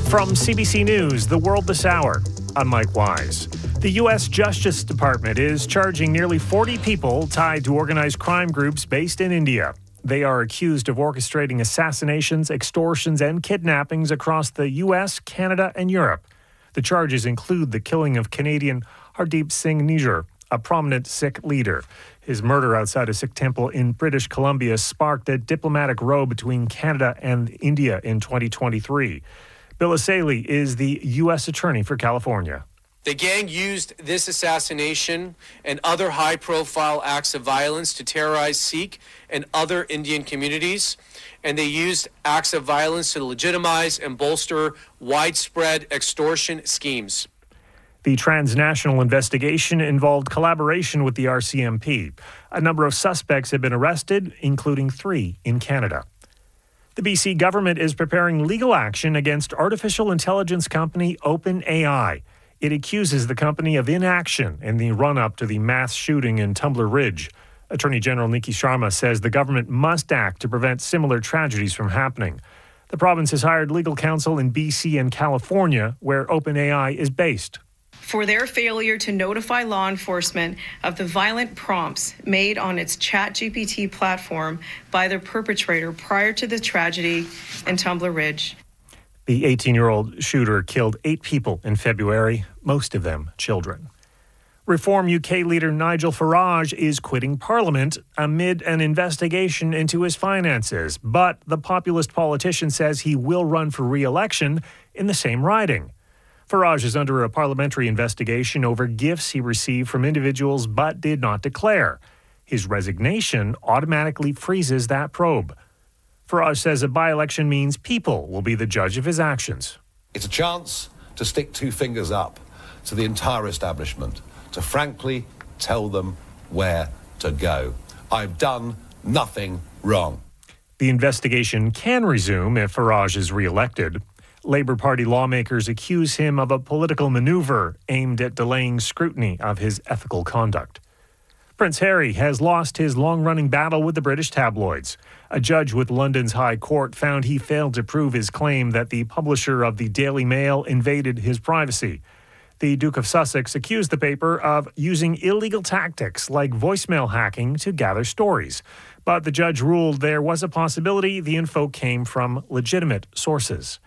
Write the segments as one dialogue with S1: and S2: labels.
S1: From CBC News, The World This Hour, I'm Mike Wise. The U.S. Justice Department is charging nearly 40 people tied to organized crime groups based in India. They are accused of orchestrating assassinations, extortions, and kidnappings across the U.S., Canada, and Europe. The charges include the killing of Canadian Hardeep Singh Nijjar, a prominent Sikh leader. His murder outside a Sikh temple in British Columbia sparked a diplomatic row between Canada and India in 2023. Bill Asaly is the U.S. Attorney for California.
S2: The gang used this assassination and other high-profile acts of violence to terrorize Sikh and other Indian communities, and they used acts of violence to legitimize and bolster widespread extortion schemes.
S1: The transnational investigation involved collaboration with the RCMP. A number of suspects have been arrested, including 3 in Canada. The BC government is preparing legal action against artificial intelligence company OpenAI. It accuses the company of inaction in the run-up to the mass shooting in Tumbler Ridge. Attorney General Niki Sharma says the government must act to prevent similar tragedies from happening. The province has hired legal counsel in BC and California, where OpenAI is based.
S3: For their failure to notify law enforcement of the violent prompts made on its ChatGPT platform by the perpetrator prior to the tragedy in Tumbler Ridge.
S1: The 18-year-old shooter killed 8 people in February, most of them children. Reform UK leader Nigel Farage is quitting Parliament amid an investigation into his finances, but the populist politician says he will run for re-election in the same riding. Farage is under a parliamentary investigation over gifts he received from individuals but did not declare. His resignation automatically freezes that probe. Farage says a by-election means people will be the judge of his actions.
S4: It's a chance to stick 2 fingers up to the entire establishment, to frankly tell them where to go. I've done nothing wrong.
S1: The investigation can resume if Farage is re-elected. Labour Party lawmakers accuse him of a political maneuver aimed at delaying scrutiny of his ethical conduct. Prince Harry has lost his long-running battle with the British tabloids. A judge with London's High Court found he failed to prove his claim that the publisher of the Daily Mail invaded his privacy. The Duke of Sussex accused the paper of using illegal tactics like voicemail hacking to gather stories. But the judge ruled there was a possibility the info came from legitimate sources.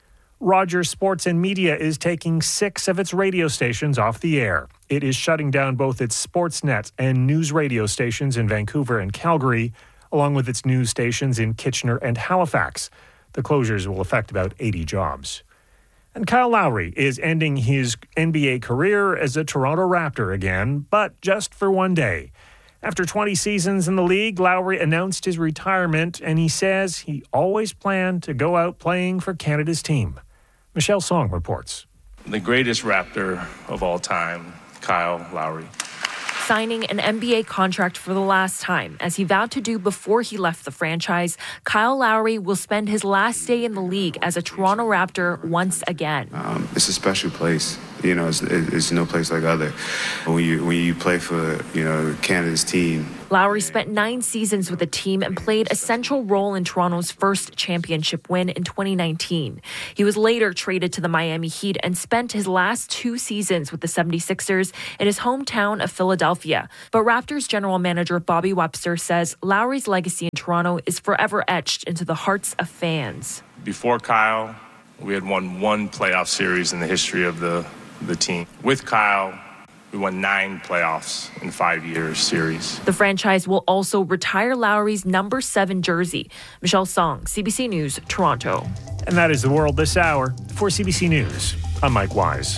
S1: Rogers Sports and Media is taking 6 of its radio stations off the air. It is shutting down both its Sportsnet and news radio stations in Vancouver and Calgary, along with its news stations in Kitchener and Halifax. The closures will affect about 80 jobs. And Kyle Lowry is ending his NBA career as a Toronto Raptor again, but just for one day. After 20 seasons in the league, Lowry announced his retirement, and he says he always planned to go out playing for Canada's team. Michelle Song reports.
S5: The greatest Raptor of all time, Kyle Lowry.
S6: Signing an NBA contract for the last time, as he vowed to do before he left the franchise, Kyle Lowry will spend his last day in the league as a Toronto Raptor once again.
S7: It's a special place. It's no place like other. When you play for, Canada's team.
S6: Lowry spent 9 seasons with the team and played a central role in Toronto's first championship win in 2019. He was later traded to the Miami Heat and spent his last 2 seasons with the 76ers in his hometown of Philadelphia. But Raptors general manager Bobby Webster says Lowry's legacy in Toronto is forever etched into the hearts of fans.
S5: Before Kyle, we had won 1 playoff series in the history of the team. With Kyle, we won 9 playoffs in 5 years series.
S6: The franchise will also retire Lowry's number 7 jersey. Michelle Song, CBC News, Toronto.
S1: And that is The World This Hour. For CBC News, I'm Mike Wise.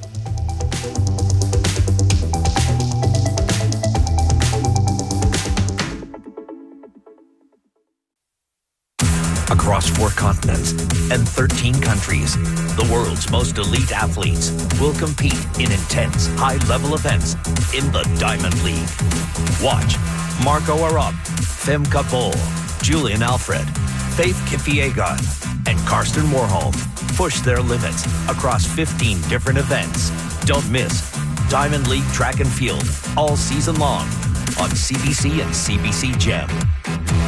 S8: Across 4 continents and 13 countries, the world's most elite athletes will compete in intense, high-level events in the Diamond League. Watch Marco Arop, Femke Bol, Julian Alfred, Faith Kipyegon, and Karsten Warholm push their limits across 15 different events. Don't miss Diamond League Track and Field all season long on CBC and CBC Gem.